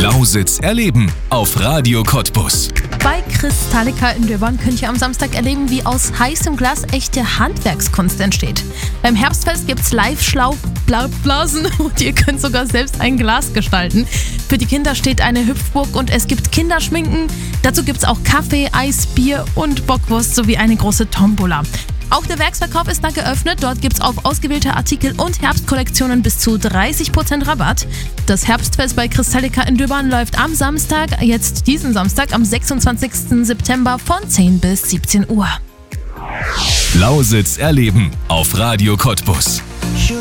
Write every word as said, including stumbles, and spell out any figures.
Lausitz erleben auf Radio Cottbus. Bei Kristallica in Döbern könnt ihr am Samstag erleben, wie aus heißem Glas echte Handwerkskunst entsteht. Beim Herbstfest gibt's Live-Schlauchblasen und ihr könnt sogar selbst ein Glas gestalten. Für die Kinder steht eine Hüpfburg und es gibt Kinderschminken. Dazu gibt's auch Kaffee, Eis, Bier und Bockwurst sowie eine große Tombola. Auch der Werksverkauf ist da geöffnet. Dort gibt's auf ausgewählte Artikel und Herbstkollektionen bis zu dreißig Prozent Rabatt. Das Herbstfest bei Kristallica in Döbern läuft am Samstag, jetzt diesen Samstag, am sechsundzwanzigsten September von zehn bis siebzehn Uhr. Lausitz erleben auf Radio Cottbus.